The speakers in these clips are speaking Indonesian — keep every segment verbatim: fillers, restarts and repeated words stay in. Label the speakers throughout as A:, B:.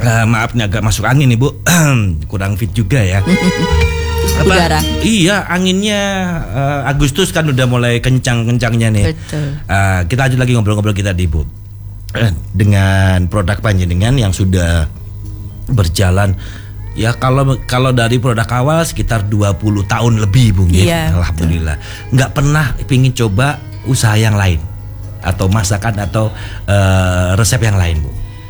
A: Uh, maaf nih agak masuk angin nih Bu. Kurang fit juga ya. Apa?
B: Udara.
A: Iya, anginnya uh, Agustus kan udah mulai kencang-kencangnya nih.
B: Betul.
A: Uh, kita lanjut lagi ngobrol-ngobrol kita di Bu. Uh, dengan produk panjenengan yang sudah berjalan. Ya kalau kalau dari produk awal sekitar dua puluh tahun lebih Bung ya.
B: Iya,
A: Alhamdulillah. Nggak pernah pingin coba usaha yang lain atau masakan atau uh, resep yang lain Bu.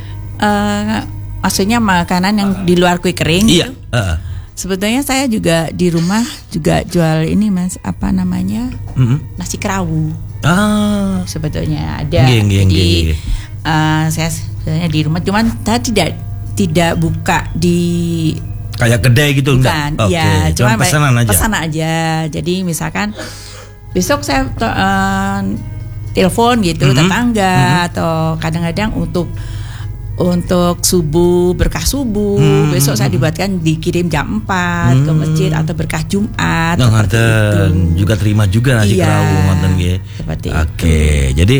B: Uh, maksudnya makanan yang di luar kue kering
A: Iya.
B: gitu.
A: Uh.
B: Sebetulnya saya juga di rumah juga jual ini Mas, apa namanya?
A: Mm-hmm.
B: Nasi kerawu.
A: Ah.
B: Sebetulnya ada.
A: Geng, geng,
B: Jadi
A: geng, geng.
B: Uh, saya sebenarnya di rumah, cuman saya tidak tidak buka di
A: kayak kedai gitu
B: bukan,
A: enggak? Oke,
B: ya,
A: cuma pesanan aja.
B: Pesan aja. Jadi misalkan besok saya uh, telepon gitu mm-hmm. tetangga mm-hmm. atau kadang-kadang untuk untuk subuh, berkah subuh, hmm. besok saya dibuatkan dikirim jam empat hmm. ke masjid atau berkah Jumat.
A: Nah, seperti itu. Juga terima juga nasi
B: iya,
A: kerawu ngoten nggih.
B: Seperti
A: Oke,
B: itu.
A: Jadi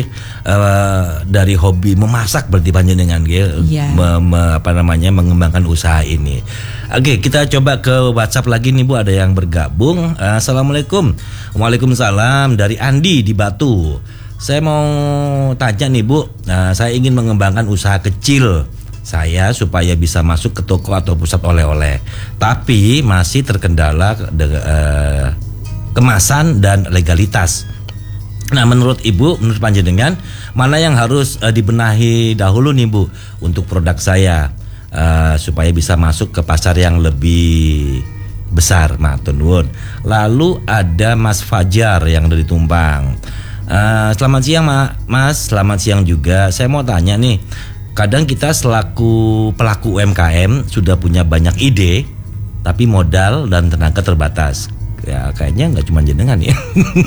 A: uh, dari hobi memasak berarti panjenengan nggih,
B: iya.
A: me, me, apa namanya mengembangkan usaha ini. Oke, kita coba ke WhatsApp lagi nih Bu, ada yang bergabung. Uh, Assalamualaikum. Waalaikumsalam, dari Andi di Batu. Saya mau tanya nih Bu, nah, saya ingin mengembangkan usaha kecil saya supaya bisa masuk ke toko atau pusat oleh-oleh, tapi masih terkendala de, uh, kemasan dan legalitas. Nah, menurut Ibu, menurut panjenengan, mana yang harus uh, dibenahi dahulu nih Bu untuk produk saya uh, supaya bisa masuk ke pasar yang lebih besar, matur nuwun. Lalu ada Mas Fajar yang dari Tumpang. Uh, selamat siang Mas, selamat siang juga. Saya mau tanya nih, kadang kita selaku pelaku U M K M sudah punya banyak ide, tapi modal dan tenaga terbatas. Ya kayaknya nggak cuma jenengan ya.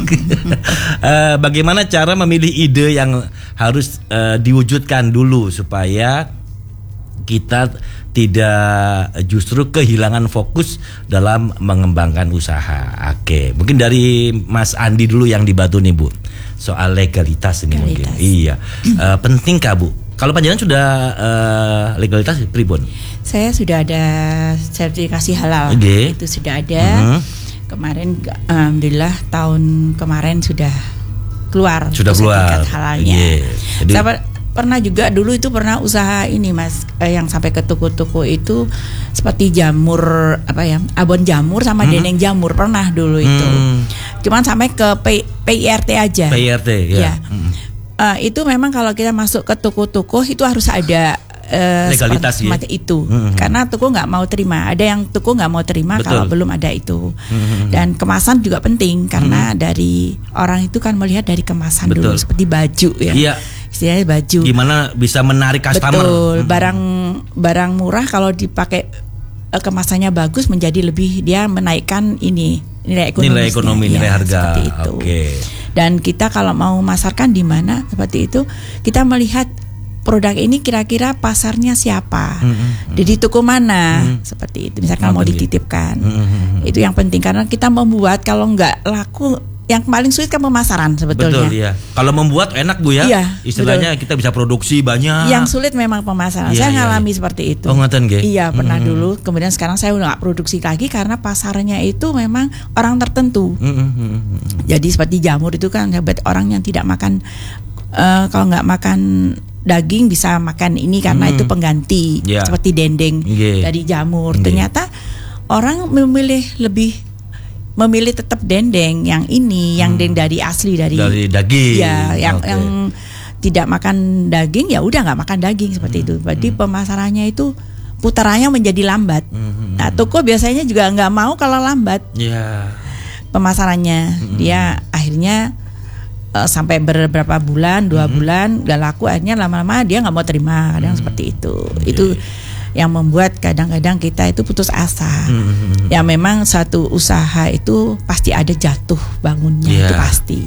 A: uh, Bagaimana cara memilih ide yang harus uh, diwujudkan dulu supaya kita tidak justru kehilangan fokus dalam mengembangkan usaha. Oke, mungkin dari Mas Andi dulu yang di Batu nih Bu, soal legalitas ini legalitas. Mungkin. Iya, uh, penting kah Bu? Kalau panjenengan sudah uh, legalitas pribon?
B: Saya sudah ada sertifikasi halal,
A: okay.
B: Itu sudah ada. Uh-huh. Kemarin, alhamdulillah tahun kemarin sudah keluar
A: sudah
B: sertifikat
A: keluar.
B: halalnya.
A: Yeah. Jadi,
B: Saya pernah juga dulu itu pernah usaha ini Mas, eh, yang sampai ke toko-toko itu seperti jamur apa ya, abon jamur sama hmm. dendeng jamur pernah dulu itu. Hmm. Cuman sampai ke P, PIRT aja.
A: P I R T ya.
B: ya. Hmm. Uh, itu memang kalau kita masuk ke toko-toko itu harus ada uh,
A: legalitas ya?
B: itu.
A: Hmm.
B: Karena toko nggak mau terima. Ada yang toko nggak mau terima. Betul. Kalau belum ada itu. Hmm. Dan kemasan juga penting karena hmm. dari orang itu kan melihat dari kemasan. Betul. Dulu seperti baju ya.
A: Iya.
B: Istilahnya baju.
A: Gimana bisa menarik customer?
B: Betul. Barang barang murah kalau dipakai uh, kemasannya bagus menjadi lebih, dia menaikkan ini nilai ekonomi.
A: Nilai ekonomi, nilai
B: ya,
A: harga.
B: Oke.
A: Okay.
B: Dan kita kalau mau masarkan di mana seperti itu, kita melihat produk ini kira-kira pasarnya siapa, mm-hmm. di toko mana, mm-hmm. seperti itu. Misalkan oh, mau dititipkan, mm-hmm. itu yang penting karena kita membuat kalau nggak laku. Yang paling sulit kan pemasaran sebetulnya.
A: Betul, iya. Kalau membuat enak Bu ya.
B: Iya,
A: istilahnya betul. Kita bisa produksi banyak.
B: Yang sulit memang pemasaran.
A: Iya,
B: saya
A: iya,
B: ngalami
A: iya.
B: seperti itu.
A: Oh, ngaten nggih.
B: Iya, pernah mm-hmm. dulu. Kemudian sekarang saya udah nggak produksi lagi karena pasarnya itu memang orang tertentu. Mm-hmm. Jadi seperti jamur itu kan buat orang yang tidak makan, uh, kalau nggak makan daging bisa makan ini karena mm-hmm. itu pengganti. Yeah. Seperti dendeng yeah. dari jamur. Yeah. Ternyata orang memilih lebih memilih tetap dendeng yang ini, yang hmm. dendeng dari asli dari,
A: dari daging.
B: Ya, yang
A: okay.
B: yang tidak makan daging ya udah nggak makan daging seperti hmm. itu. Berarti hmm. pemasarannya itu putarannya menjadi lambat. Hmm. Nah, toko biasanya juga nggak mau kalau lambat.
A: Yeah.
B: Pemasarannya hmm. dia akhirnya uh, sampai beberapa bulan, dua hmm. bulan nggak laku, akhirnya lama-lama dia nggak mau terima. Kadang hmm. seperti itu. Okay. Itu yang membuat kadang-kadang kita itu putus asa. Mm-hmm. Ya memang satu usaha itu pasti ada jatuh bangunnya, yeah. itu pasti.